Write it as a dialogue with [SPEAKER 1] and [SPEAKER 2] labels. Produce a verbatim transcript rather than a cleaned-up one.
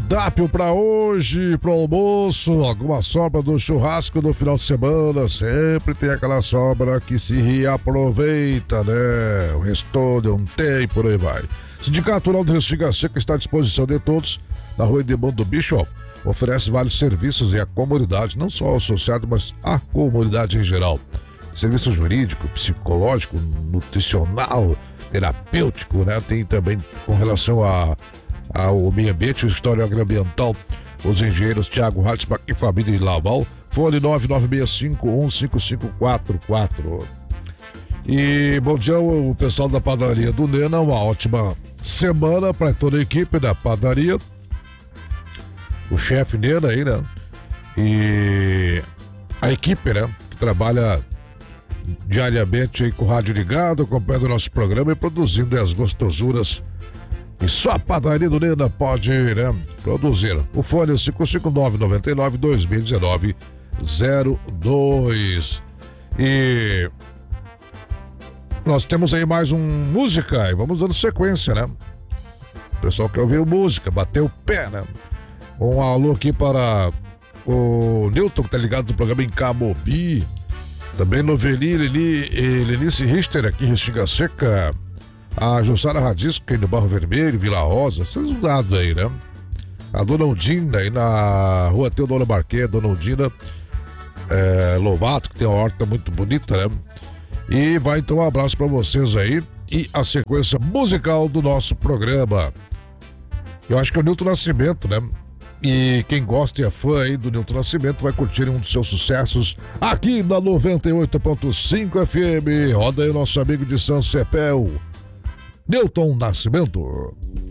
[SPEAKER 1] Cardápio para hoje, para o almoço, alguma sobra do churrasco do final de semana, sempre tem aquela sobra que se reaproveita, né? O restou de um tempo, por aí vai. Sindicato Rural de Restinga Seca está à disposição de todos na rua Edmundo do Bischoff. Oferece vários serviços e a comunidade, não só ao associado, mas a comunidade em geral. Serviço jurídico, psicológico, nutricional, terapêutico, né? Tem também com relação a ao meio ambiente, o escritório agroambiental, os engenheiros Thiago Hartzbach e família de Laval. Fone nove nove seis cinco um cinco cinco quatro quatro. E bom dia o pessoal da padaria do Nena, uma ótima semana para toda a equipe da padaria, o chefe Nena aí, né? E a equipe, né? Que trabalha diariamente aí com o rádio ligado, acompanhando o nosso programa e produzindo as gostosuras e só a padaria do Nena pode, né, produzir. O fone é cinco cinco nove, nove nove, dois mil e dezenove, zero dois. E nós temos aí mais um música e vamos dando sequência, né? O pessoal quer ouvir música, bater o pé, né? Um alô aqui para o Newton, que tá ligado no programa em Camobi. Também Noveli, Lili, Lenice Richter aqui em Restinga Seca. A Jussara Radisco, aí no Barro Vermelho, Vila Rosa, esses dados aí, né? A Dona Undina, aí na rua Teodoro Marquês, Dona Undina é, Lovato, que tem uma horta muito bonita, né? E vai então um abraço pra vocês aí e a sequência musical do nosso programa. Eu acho que é o Nilton Nascimento, né? E quem gosta e é fã aí do Nilton Nascimento vai curtir um dos seus sucessos aqui na noventa e oito ponto cinco F M. Roda aí o nosso amigo de São Cepel, Nilton Nascimento.